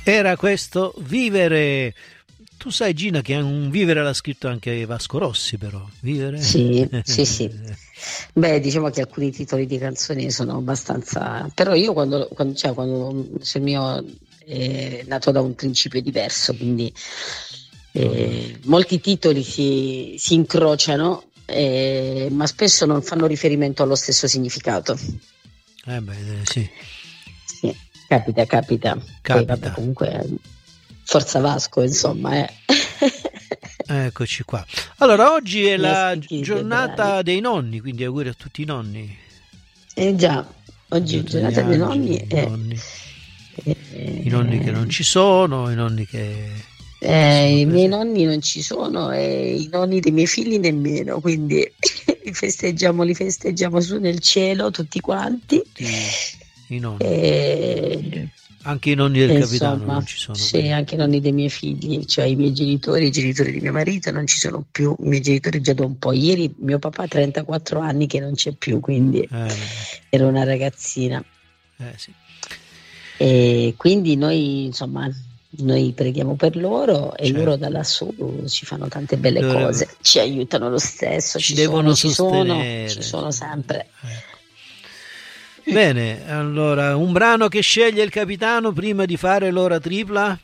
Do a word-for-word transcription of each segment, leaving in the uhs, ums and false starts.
Era questo Vivere. Tu sai, Gina, che un Vivere l'ha scritto anche Vasco Rossi, però. Vivere? Sì, sì, sì. Beh, diciamo che alcuni titoli di canzoni sono abbastanza... Però io quando, quando, cioè, quando se il mio è nato da un principio diverso, quindi eh, molti titoli si, si incrociano, eh, ma spesso non fanno riferimento allo stesso significato. Eh beh, sì. Sì, capita, capita. Capita. Poi vabbè, comunque, forza Vasco, insomma, eh. Eccoci qua. Allora, oggi è Mi la ospiti giornata bravi. dei nonni, quindi auguri a tutti i nonni. Eh già, oggi è giornata dei nonni, i e, nonni, eh, i nonni che non ci sono, i nonni che eh, i miei nonni non ci sono e i nonni dei miei figli nemmeno, quindi li festeggiamo, li festeggiamo su nel cielo tutti quanti. tutti i nonni. E, anche i nonni del e capitano insomma, non ci sono. sì, quindi. anche i nonni dei miei figli, cioè i miei genitori, i genitori di mio marito non ci sono più, i miei genitori già da un po'. Ieri mio papà ha trentaquattro anni che non c'è più, quindi Eh, era una ragazzina. eh, sì. E quindi noi, insomma, noi preghiamo per loro e Certo. loro da lassù ci fanno tante belle Dovrebbe- cose, ci aiutano lo stesso, Ci ci, devono sono, ci sono, sostenere. ci sono sempre. Ecco. Bene, allora un brano che sceglie il capitano prima di fare l'ora tripla?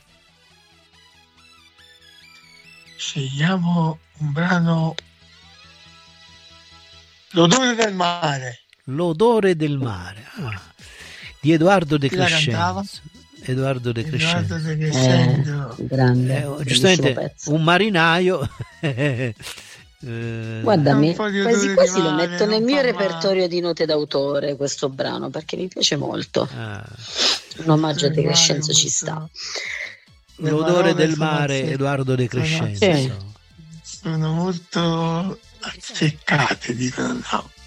Scegliamo un brano, L'odore del mare. L'odore del mare, ah, di Edoardo De Chi la cantava? Crescenzo. Edoardo De Edoardo Crescenzo. De Crescenzo. Eh, grande, Eh, bellissimo giustamente pezzo. un marinaio. eh, Guarda, Un me, po' di quasi odore di quasi lo mare, metto nel non mio fa repertorio di note d'autore questo brano perché mi piace molto. ah, Un omaggio a De Il mare Crescenzo ci molto- sta. Le l'odore parole del sono mare, azze- Edoardo De sono Crescenzo. Sì. Sono molto azzeccate, dicono no.